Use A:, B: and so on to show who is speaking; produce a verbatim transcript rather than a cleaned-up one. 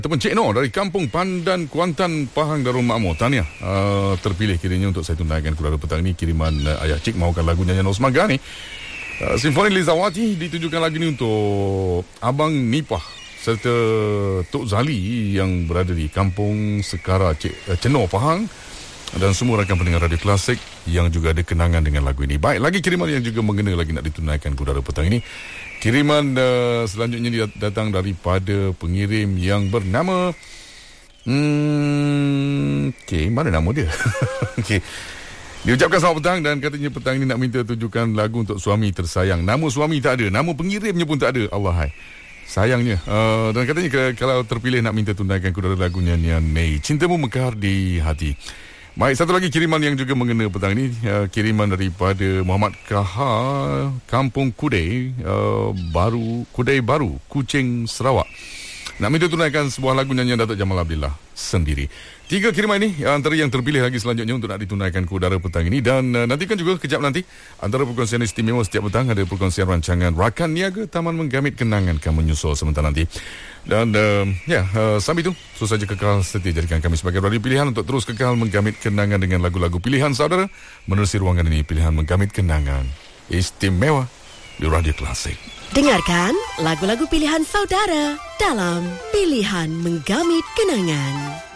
A: Ataupun Cik Noh dari Kampung Pandan, Kuantan, Pahang, Darul Makmur. Tahniah uh, terpilih kiranya untuk saya tunaikan Kudara Petang ini. Kiriman uh, Ayah Cik mahukan lagu nyanyian Osmaga ni. Uh, Simfoni Lizawati ditujukan lagu ni untuk Abang Nipah serta Tok Zali yang berada di Kampung Sekara Cik uh, Cenor, Pahang, dan semua rakan pendengar Radio Klasik yang juga ada kenangan dengan lagu ini. Baik, lagi kiriman yang juga mengena lagi nak ditunaikan Kudara Petang ini. Kiriman uh, selanjutnya datang daripada pengirim yang bernama hmm, okey, mana nama dia? Okey. Dia ucapkan selamat petang dan katanya petang ini nak minta tujukan lagu untuk suami tersayang. Nama suami tak ada, nama pengirimnya pun tak ada. Allah hai. Sayangnya. Uh, dan katanya kalau terpilih nak minta tunaikan Kudara lagu nyanyian Mei, Cintamu Mekar di Hati. Baik, satu lagi kiriman yang juga mengena petang ini, uh, kiriman daripada Muhammad Kaha, Kampung Kudai, uh, Baru, Kudai Baru, Kuching, Sarawak. Nak minta tunaikan sebuah lagu nyanyian Datuk Jamal Abdillah Sendiri. Tiga kiriman ini antara yang terpilih lagi selanjutnya untuk nak ditunaikan Kudara Petang ini. Dan uh, nantikan juga kejap nanti antara perkongsian istimewa setiap petang ada perkongsian rancangan Rakan Niaga Taman Menggamit Kenangan akan menyusul sebentar nanti. Dan uh, ya, uh, sambil itu terus saja kekal setia jadikan kami sebagai radio pilihan untuk terus kekal menggamit kenangan dengan lagu-lagu pilihan saudara. Menerusi ruangan ini, pilihan menggamit kenangan istimewa di Radio Klasik.
B: Dengarkan lagu-lagu pilihan saudara dalam Pilihan Menggamit Kenangan.